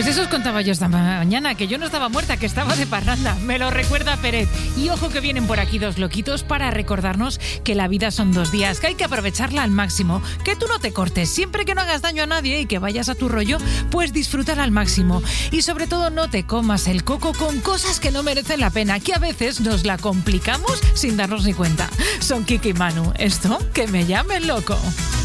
Pues eso os contaba yo esta mañana, que yo no estaba muerta, que estaba de parranda. Me lo recuerda Peret. Y ojo que vienen por aquí dos loquitos para recordarnos que la vida son 2 días, que hay que aprovecharla al máximo, que tú no te cortes, siempre que no hagas daño a nadie y que vayas a tu rollo, pues disfrutar al máximo. Y sobre todo no te comas el coco con cosas que no merecen la pena, que a veces nos la complicamos sin darnos ni cuenta. Son Kiki y Manu. Esto, que me llamen loco.